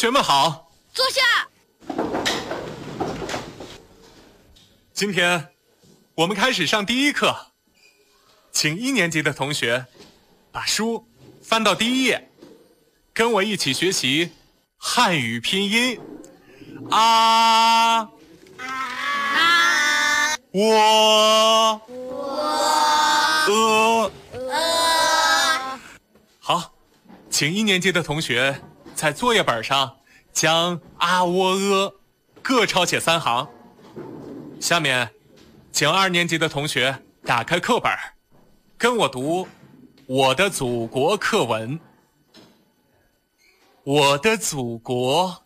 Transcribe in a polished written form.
学们好， 坐下。 今天我们开始上第一课，请1年级的同学把书翻到第1页，跟我一起学习汉语拼音啊我好，请1年级的同学在作业本上将啊喔各抄写3行。下面请2年级的同学打开课本，跟我读我的祖国课文。我的祖国